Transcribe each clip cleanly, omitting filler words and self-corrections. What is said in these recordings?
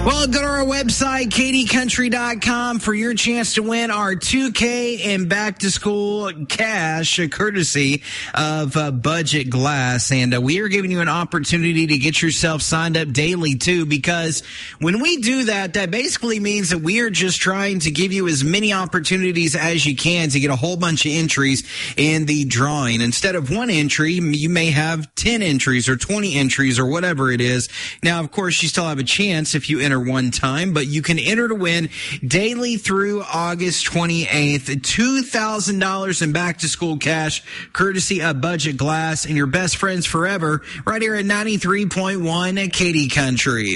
Well, go to our website, kdcountry.com, for your chance to win our $2K and back-to-school cash, courtesy of Budget Glass. And we are giving you an opportunity to get yourself signed up daily, too, because when we do that, that basically means that we are just trying to give you as many opportunities as you can to get a whole bunch of entries in the drawing. Instead of one entry, you may have 10 entries or 20 entries or whatever it is. Now, of course, you still have a chance if you enter one time, but you can enter to win daily through August 28th, $2,000 in back-to-school cash, courtesy of Budget Glass and your best friends forever, right here at 93.1 KD Country.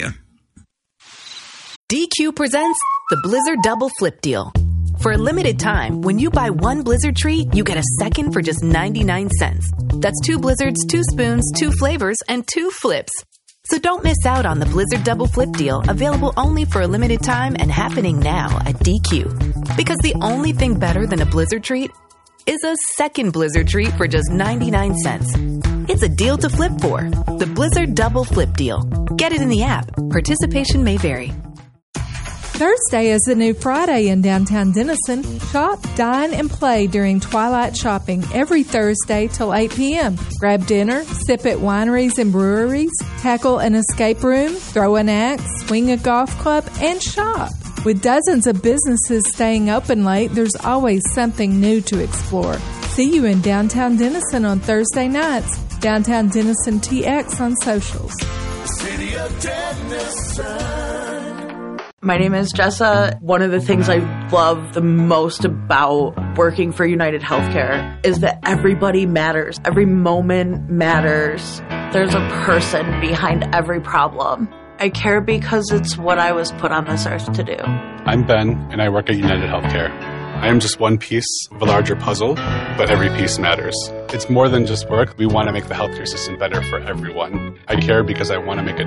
DQ presents the Blizzard Double Flip Deal. For a limited time, when you buy one Blizzard treat, you get a second for just 99 cents. That's 2 Blizzards, 2 spoons, 2 flavors, and 2 flips. So don't miss out on the Blizzard Double Flip Deal, available only for a limited time and happening now at DQ. Because the only thing better than a Blizzard treat is a second Blizzard treat for just 99 cents. It's a deal to flip for. The Blizzard Double Flip Deal. Get it in the app. Participation may vary. Thursday is the new Friday in downtown Denison. Shop, dine, and play during Twilight Shopping every Thursday till 8 p.m. Grab dinner, sip at wineries and breweries, tackle an escape room, throw an axe, swing a golf club, and shop. With dozens of businesses staying open late, there's always something new to explore. See you in downtown Denison on Thursday nights. Downtown Denison TX on socials. City of Denison. My name is Jessa. One of the things I love the most about working for United Healthcare is that everybody matters. Every moment matters. There's a person behind every problem. I care because it's what I was put on this earth to do. I'm Ben, and I work at United Healthcare. I am just one piece of a larger puzzle, but every piece matters. It's more than just work. We want to make the healthcare system better for everyone. I care because I want to make a